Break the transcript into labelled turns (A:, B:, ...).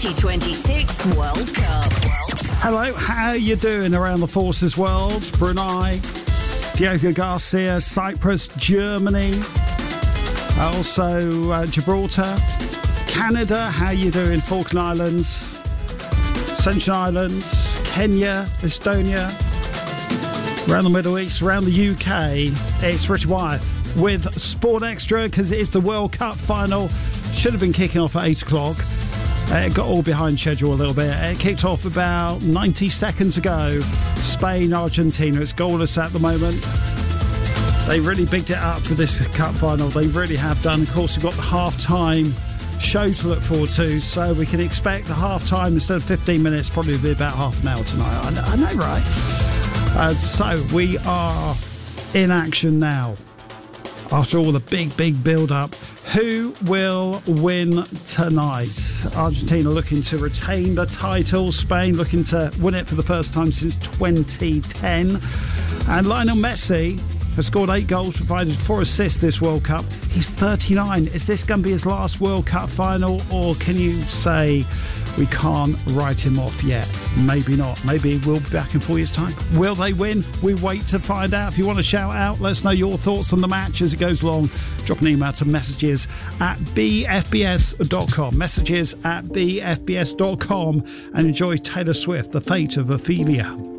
A: 2026 World Cup.
B: Hello, how you doing around the Forces world? Brunei, Diego Garcia, Cyprus, Germany, also Gibraltar, Canada, how you doing? Falkland Islands, Ascension Islands, Kenya, Estonia, around the Middle East, around the UK. It's Richard Wyeth with Sport Extra because it is the World Cup final. Should have been kicking off at 8 o'clock. It got all behind schedule a little bit. It kicked off about 90 seconds ago. Spain, Argentina. It's goalless at the moment. They really bigged it up for this cup final. They really have done. Of course, we've got the half-time show to look forward to, so we can expect the half-time instead of 15 minutes, probably be about half an hour tonight. I know, right? So we are in action now. After all the big build-up, who will win tonight? Argentina looking to retain the title. Spain looking to win it for the first time since 2010. And Lionel Messi has scored 8 goals, provided 4 assists this World Cup. He's 39. Is this going to be his last World Cup final? Or can you say we can't write him off yet? Maybe not. Maybe we'll be back in 4 years' time. Will they win? We wait to find out. If you want to shout out, let us know your thoughts on the match as it goes along. Drop an email to messages@bfbs.com. Messages@bfbs.com. And enjoy Taylor Swift, The Fate of Ophelia.